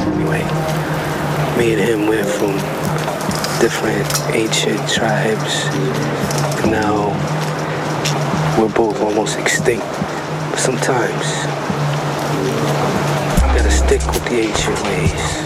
Anyway, me and him, we're from different ancient tribes. Now, we're both almost extinct. But sometimes, you gotta stick with the ancient ways.